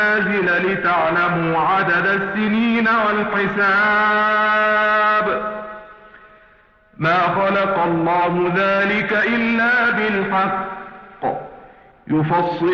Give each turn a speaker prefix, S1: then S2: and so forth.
S1: لتعلموا عدد السنين والحساب ما خلق الله ذلك إلا بالحق يفصل